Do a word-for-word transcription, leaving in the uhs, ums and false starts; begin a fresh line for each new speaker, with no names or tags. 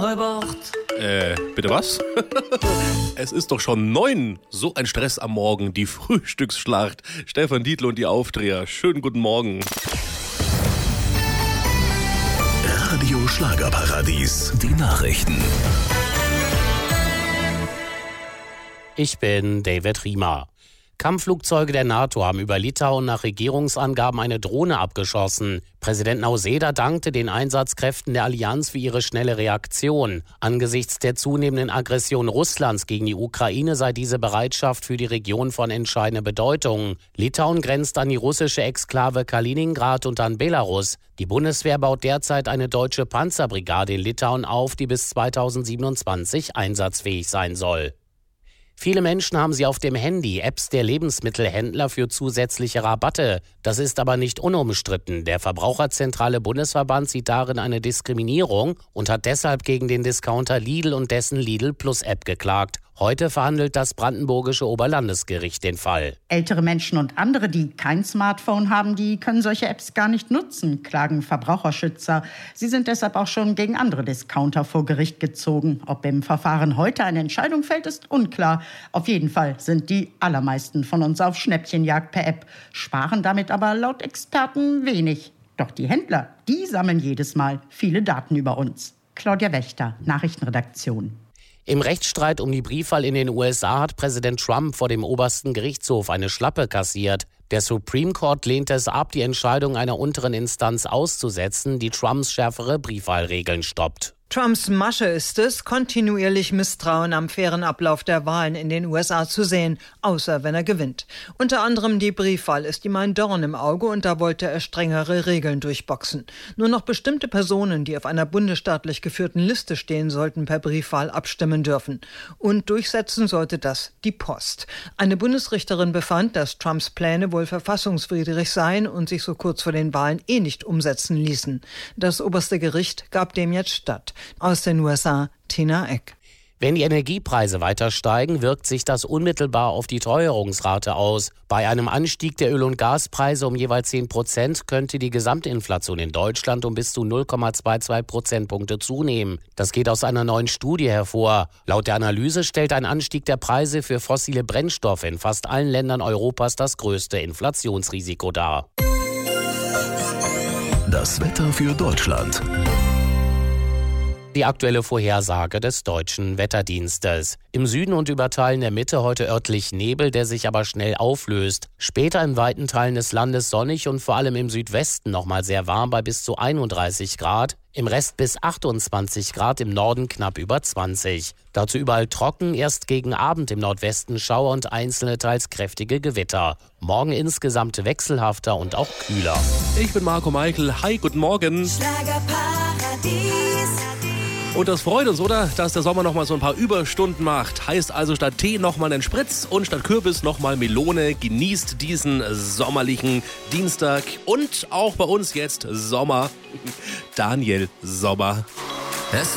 Heubert.
Äh, bitte was? Es ist doch schon neun. So ein Stress am Morgen. Die Frühstücksschlacht. Stefan Dietl und die Aufdreher. Schönen guten Morgen.
Radio Schlagerparadies. Die Nachrichten.
Ich bin David Riemer. Kampfflugzeuge der NATO haben über Litauen nach Regierungsangaben eine Drohne abgeschossen. Präsident Nausėda dankte den Einsatzkräften der Allianz für ihre schnelle Reaktion. Angesichts der zunehmenden Aggression Russlands gegen die Ukraine sei diese Bereitschaft für die Region von entscheidender Bedeutung. Litauen grenzt an die russische Exklave Kaliningrad und an Belarus. Die Bundeswehr baut derzeit eine deutsche Panzerbrigade in Litauen auf, die bis zweitausendsiebenundzwanzig einsatzfähig sein soll. Viele Menschen haben sie auf dem Handy, Apps der Lebensmittelhändler für zusätzliche Rabatte. Das ist aber nicht unumstritten. Der Verbraucherzentrale Bundesverband sieht darin eine Diskriminierung und hat deshalb gegen den Discounter Lidl und dessen Lidl Plus App geklagt. Heute verhandelt das brandenburgische Oberlandesgericht den Fall.
Ältere Menschen und andere, die kein Smartphone haben, die können solche Apps gar nicht nutzen, klagen Verbraucherschützer. Sie sind deshalb auch schon gegen andere Discounter vor Gericht gezogen. Ob im Verfahren heute eine Entscheidung fällt, ist unklar. Auf jeden Fall sind die allermeisten von uns auf Schnäppchenjagd per App, sparen damit aber laut Experten wenig. Doch die Händler, die sammeln jedes Mal viele Daten über uns. Claudia Wächter, Nachrichtenredaktion.
Im Rechtsstreit um die Briefwahl in den U S A hat Präsident Trump vor dem obersten Gerichtshof eine Schlappe kassiert. Der Supreme Court lehnte es ab, die Entscheidung einer unteren Instanz auszusetzen, die Trumps schärfere Briefwahlregeln stoppt.
Trumps Masche ist es, kontinuierlich Misstrauen am fairen Ablauf der Wahlen in den U S A zu sehen, außer wenn er gewinnt. Unter anderem die Briefwahl ist ihm ein Dorn im Auge und da wollte er strengere Regeln durchboxen. Nur noch bestimmte Personen, die auf einer bundesstaatlich geführten Liste stehen, sollten per Briefwahl abstimmen dürfen. Und durchsetzen sollte das die Post. Eine Bundesrichterin befand, dass Trumps Pläne wohl verfassungswidrig seien und sich so kurz vor den Wahlen eh nicht umsetzen ließen. Das oberste Gericht gab dem jetzt statt. Aus den U S A, Tina Eck.
Wenn die Energiepreise weiter steigen, wirkt sich das unmittelbar auf die Teuerungsrate aus. Bei einem Anstieg der Öl- und Gaspreise um jeweils zehn Prozent könnte die Gesamtinflation in Deutschland um bis zu null Komma zweiundzwanzig Prozentpunkte zunehmen. Das geht aus einer neuen Studie hervor. Laut der Analyse stellt ein Anstieg der Preise für fossile Brennstoffe in fast allen Ländern Europas das größte Inflationsrisiko dar.
Das Wetter für Deutschland.
Die aktuelle Vorhersage des Deutschen Wetterdienstes. Im Süden und über Teilen der Mitte heute örtlich Nebel, der sich aber schnell auflöst. Später in weiten Teilen des Landes sonnig und vor allem im Südwesten nochmal sehr warm bei bis zu einunddreißig Grad. Im Rest bis achtundzwanzig Grad, im Norden knapp über zwanzig. Dazu überall trocken, erst gegen Abend im Nordwesten Schauer und einzelne teils kräftige Gewitter. Morgen insgesamt wechselhafter und auch kühler.
Ich bin Marco Meichel. Hi, guten Morgen.
Schlagerparadies.
Und das freut uns, oder? Dass der Sommer noch mal so ein paar Überstunden macht. Heißt also statt Tee noch mal einen Spritz und statt Kürbis noch mal Melone. Genießt diesen sommerlichen Dienstag und auch bei uns jetzt Sommer. Daniel Sommer.